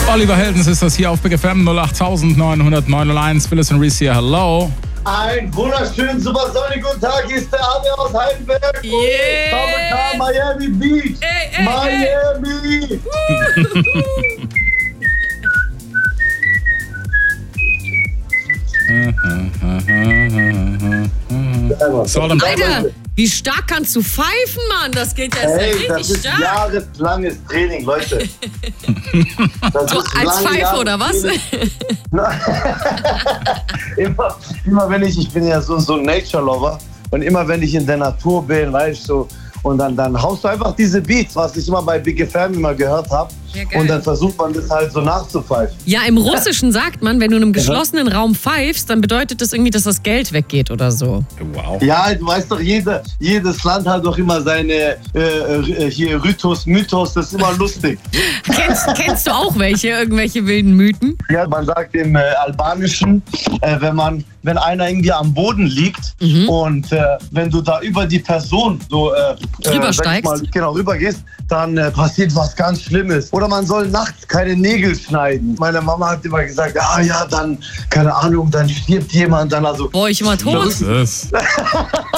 Oliver Heldens ist das hier auf Big FM 08901. Phyllis und Reese hier, hello. Ein wunderschönen, super sonnigen guten Tag. Hier ist der Abi aus Heidelberg. Yeah. Miami Beach. Miami. Alter, wie stark kannst du pfeifen, Mann? Das geht ja richtig das ist stark. jahreslanges Training, Leute. Das So ist als Pfeife Jahre oder was? immer wenn ich bin ja so ein Nature-Lover und immer wenn ich in der Natur bin, weißt du, und dann haust du einfach diese Beats, was ich immer bei Big FM immer gehört habe. Ja, geil. Und dann versucht man das halt so nachzupfeifen. Ja, im Russischen sagt man, wenn du in einem geschlossenen Raum pfeifst, dann bedeutet das irgendwie, dass das Geld weggeht oder so. Wow. Ja, du weißt doch, jedes Land hat doch immer seine hier Rythos, Mythos, das ist immer lustig. Kennst du auch irgendwelche wilden Mythen? Ja, man sagt im Albanischen, wenn einer irgendwie am Boden liegt und wenn du da über die Person so Rübersteigst? rübergehst, dann passiert was ganz Schlimmes. Oder man soll nachts keine Nägel schneiden. Meine Mama hat immer gesagt, dann, keine Ahnung, dann stirbt jemand, dann also. Boah, ich immer tot. Was ist das?